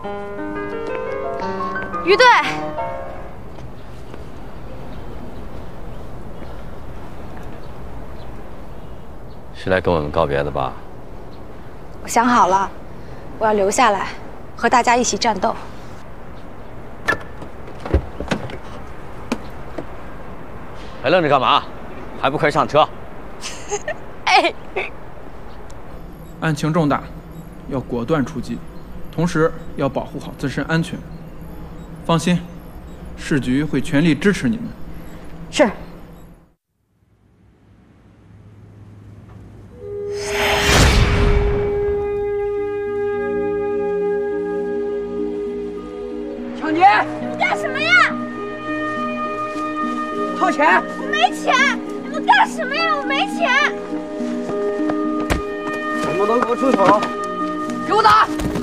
于队， 是来跟我们告别的吧？ 我想好了，我要留下来，和大家一起战斗。 还愣着干嘛？还不快上车！ 哎， 案情重大，要果断出击，同时要保护好自身安全。放心，市局会全力支持你们。 是。 抢劫！ 你们干什么呀？ 掏钱！ 我没钱！你们干什么呀？我没钱！ 你们都给我住手！给我打！